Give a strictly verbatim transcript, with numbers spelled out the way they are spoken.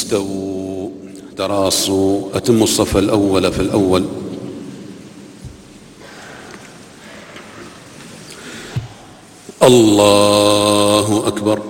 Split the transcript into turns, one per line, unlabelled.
استووا تراصوا أتموا الصف الأول في الأول. الله أكبر.